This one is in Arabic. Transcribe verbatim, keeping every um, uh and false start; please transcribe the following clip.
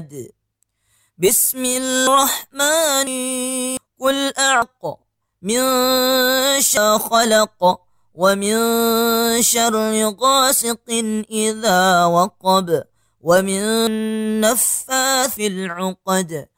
العقد بسم الرحمن قل أعق من شر خلق ومن شر غاسق إذا وقب ومن نفاث في العقد